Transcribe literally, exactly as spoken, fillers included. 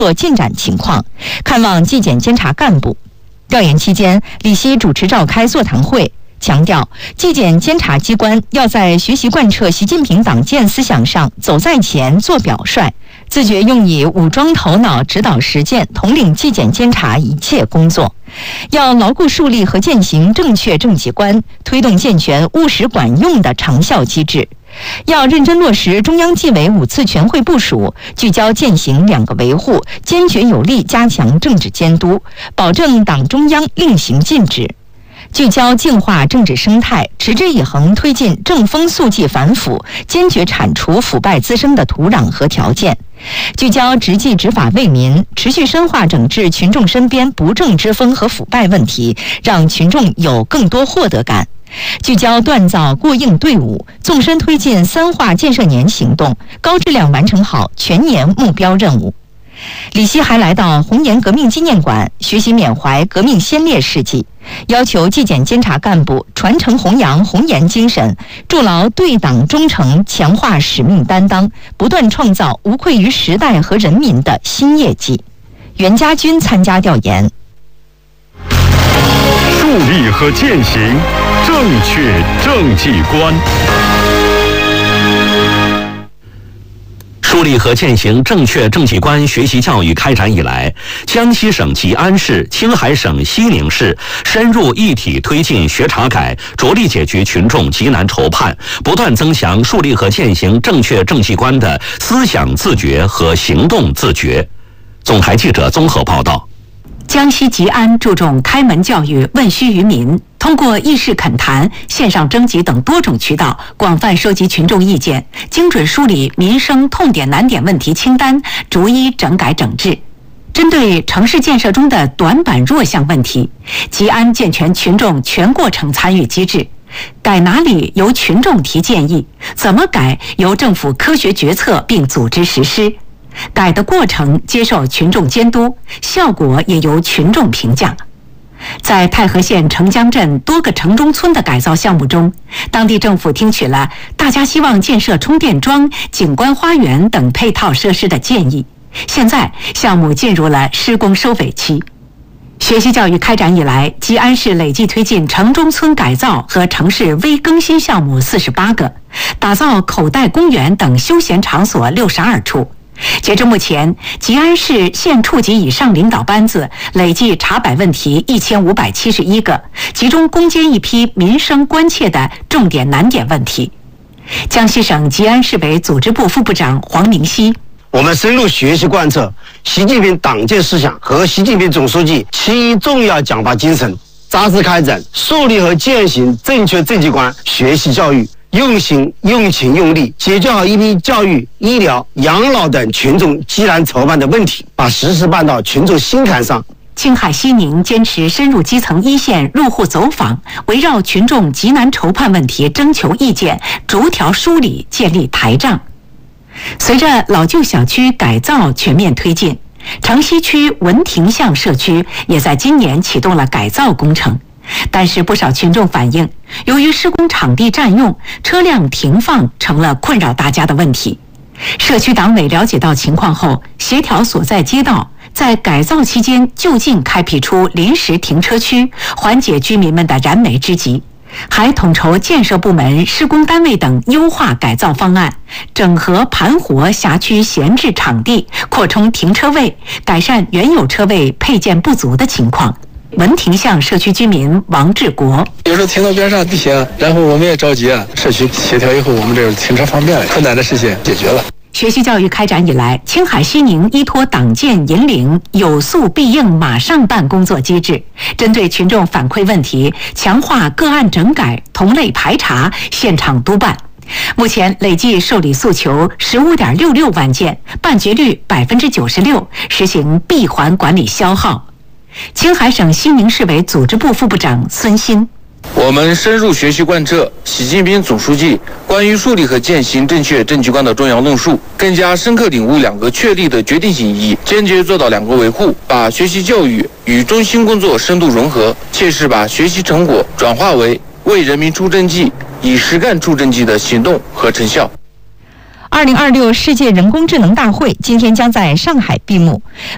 作进展情况，看望纪检监察干部。调研期间，李希主持召开座谈会，强调纪检监察机关要在学习贯彻习近平党建思想上走在前、做表率，自觉用以武装头脑指导实践，统领纪检监察一切工作。要牢固树立和践行正确政绩观，推动健全务实管用的长效机制。要认真落实中央纪委五次全会部署，聚焦践行两个维护，坚决有力加强政治监督，保证党中央令行禁止。聚焦净化政治生态，持之以恒推进正风肃纪反腐，坚决铲除腐败滋生的土壤和条件。聚焦执纪执法为民，持续深化整治群众身边不正之风和腐败问题，让群众有更多获得感。聚焦锻造过硬队伍，纵深推进三化建设年行动，高质量完成好全年目标任务。李希还来到红岩革命纪念馆学习缅怀革命先烈事迹，要求纪检监察干部传承弘扬红岩精神，筑牢对党忠诚，强化使命担当，不断创造无愧于时代和人民的新业绩。袁家军参加调研。 树立和践行正确政绩观。树立和践行正确政绩观学习教育开展以来，江西省吉安市、青海省西宁市深入一体推进学查改，着力解决群众急难愁盼，不断增强树立和践行正确政绩观的思想自觉和行动自觉。总台记者综合报道。 江西吉安注重开门教育，问需于民，通过议事恳谈、线上征集等多种渠道，广泛收集群众意见，精准梳理民生痛点难点问题清单，逐一整改整治。针对城市建设中的短板弱项问题，吉安健全群众全过程参与机制，改哪里由群众提建议，怎么改由政府科学决策并组织实施。改的过程接受群众监督，效果也由群众评价。在太和县城江镇多个城中村的改造项目中，当地政府听取了大家希望建设充电桩、景观花园等配套设施的建议。现在项目进入了施工收尾期。学习教育开展以来，吉安市累计推进城中村改造和城市微更新项目四十八个，打造口袋公园等休闲场所六十二处。截至目前，吉安市县处级以上领导班子累计查摆问题一千五百七十一个，集中攻坚一批民生关切的重点难点问题。江西省吉安市委组织部副部长黄明熙： 我们深入学习贯彻习近平党建思想和习近平总书记七一重要讲话精神，扎实开展树立和践行正确政绩观学习教育，用心、用情、用力解决好一批教育、医疗、养老等群众急难愁盼的问题，把实事办到群众心坎上。 青海西宁坚持深入基层一线入户走访，围绕群众急难愁盼问题征求意见，逐条梳理，建立台账。随着老旧小区改造全面推进，城西区文亭巷社区也在今年启动了改造工程。但是不少群众反映，由于施工场地占用，车辆停放成了困扰大家的问题。社区党委了解到情况后，协调所在街道在改造期间就近开辟出临时停车区，缓解居民们的燃眉之急，还统筹建设部门、施工单位等优化改造方案，整合盘活辖区闲置场地，扩充停车位，改善原有车位配件不足的情况。文亭巷社区居民王志国： 有时候停到边上地下，然后我们也着急啊。社区协调以后，我们这停车方便了，困难的事情解决了。 学习教育开展以来，青海西宁依托党建引领有诉必应马上办工作机制，针对群众反馈问题，强化个案整改、同类排查、现场督办。目前累计受理诉求十五点六六万件，办决率百分之九十六，实行闭环管理消耗。青海省西宁市委组织部副部长孙鑫： 我们深入学习贯彻习近平总书记关于树立和践行正确政绩观的重要论述，更加深刻领悟两个确立的决定性意义，坚决做到两个维护，把学习教育与中心工作深度融合，切实把学习成果转化为为人民出政绩、以实干出政绩的行动和成效。 二零二六世界人工智能大会今天将在上海闭幕。